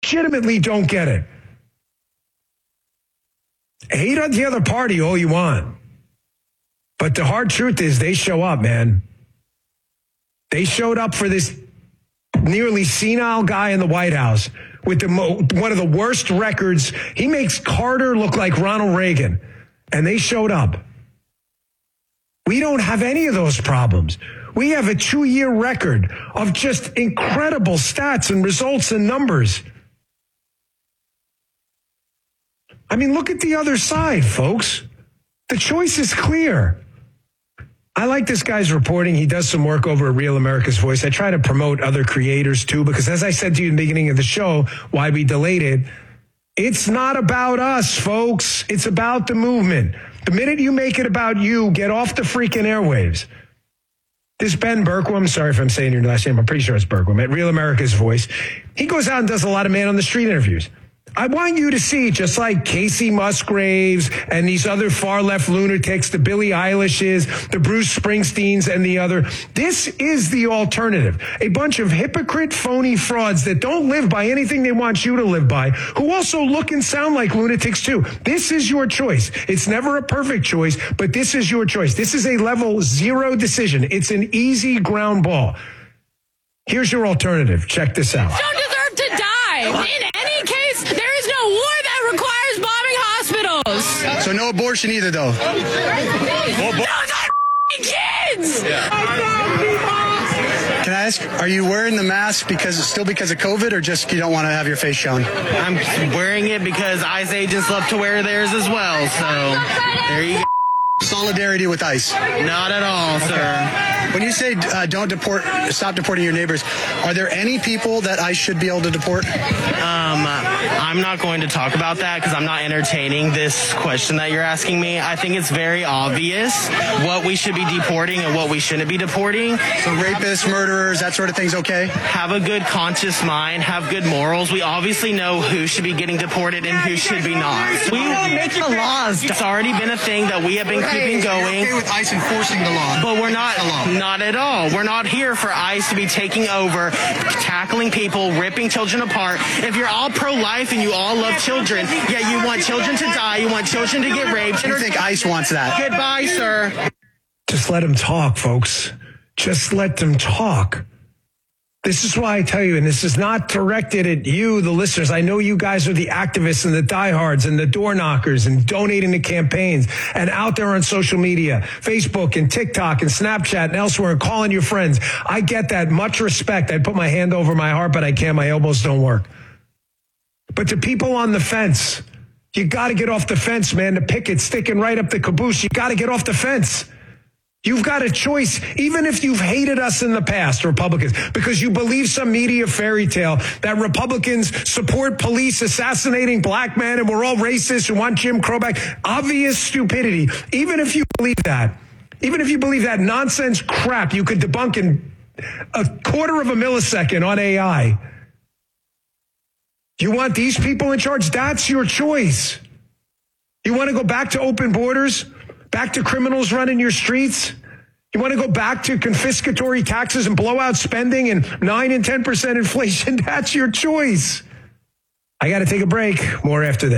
legitimately don't get it. Hate on the other party all you want. But the hard truth is they show up, man. They showed up for this nearly senile guy in the White House with one of the worst records. He makes Carter look like Ronald Reagan. And they showed up. We don't have any of those problems. We have a 2-year record of just incredible stats and results and numbers. I mean, look at the other side, folks. The choice is clear. I like this guy's reporting. He does some work over at Real America's Voice. I try to promote other creators, too, because as I said to you in the beginning of the show, why we delayed it, it's not about us, folks. It's about the movement. The minute you make it about you, get off the freaking airwaves. This Ben Bergquam, sorry if I'm saying your last name, I'm pretty sure it's Bergquam, at Real America's Voice, he goes out and does a lot of man-on-the-street interviews. I want you to see, just like Casey Musgraves and these other far-left lunatics, the Billie Eilishes, the Bruce Springsteens, and the other, this is the alternative. A bunch of hypocrite, phony frauds that don't live by anything they want you to live by, who also look and sound like lunatics too. This is your choice. It's never a perfect choice, but this is your choice. This is a level 0 decision. It's an easy ground ball. Here's your alternative. Check this out. Don't deserve to die. In any case, there is no war that requires bombing hospitals. So no abortion either, though. Those are kids. Can I ask, are you wearing the mask because of COVID, or just you don't want to have your face shown? I'm wearing it because ICE agents love to wear theirs as well. So there you go. Solidarity with ICE? Not at all, sir. When you say stop deporting your neighbors, are there any people that ICE should be able to deport? I'm not going to talk about that because I'm not entertaining this question that you're asking me. I think it's very obvious what we should be deporting and what we shouldn't be deporting. So rapists, murderers, that sort of thing's okay? Have a good conscious mind, have good morals. We obviously know who should be getting deported and who should be not. We will make the laws. It's already been a thing that we have been keeping going. Okay with ICE enforcing the law? But we're not at all. We're not here for ICE to be taking over, tackling people, ripping children apart. If you're all pro-life and you all love children, yet you want children to die, you want children to get raped. You think ICE wants that? Goodbye, sir. Just let them talk, folks. Just let them talk. This is why I tell you, and this is not directed at you, the listeners. I know you guys are the activists and the diehards and the door knockers and donating to campaigns and out there on social media, Facebook and TikTok and Snapchat and elsewhere and calling your friends. I get that. Much respect. I put my hand over my heart, but I can't. My elbows don't work. But to people on the fence, you got to get off the fence, man. The picket sticking right up the caboose. You got to get off the fence. You've got a choice, even if you've hated us in the past, Republicans, because you believe some media fairy tale that Republicans support police assassinating black men and we're all racist and want Jim Crow back. Obvious stupidity. Even if you believe that nonsense crap you could debunk in a quarter of a millisecond on AI. You want these people in charge? That's your choice. You want to go back to open borders? Back to criminals running your streets? You want to go back to confiscatory taxes and blowout spending and 9 and 10% inflation? That's your choice. I got to take a break. More after this.